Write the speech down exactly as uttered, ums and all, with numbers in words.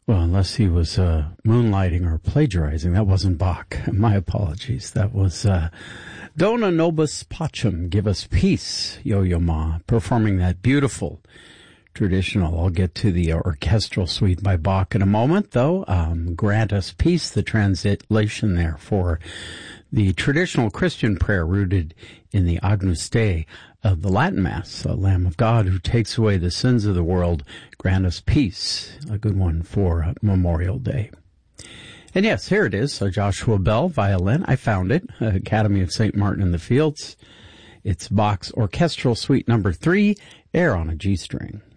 Well, unless he was uh, moonlighting or plagiarizing, that wasn't Bach. My apologies. That was uh, Dona Nobis Pacem, Give Us Peace, Yo-Yo Ma, performing that beautiful traditional. I'll get to the orchestral suite by Bach in a moment, though. Um, Grant Us Peace, the translation there for the traditional Christian prayer rooted in the Agnus Dei of the Latin Mass, the Lamb of God who takes away the sins of the world, grant us peace, a good one for uh, Memorial Day. And yes, here it is, a Joshua Bell violin. I found it, Academy of Saint Martin in the Fields. It's Bach's Orchestral Suite number three, Air on a G string.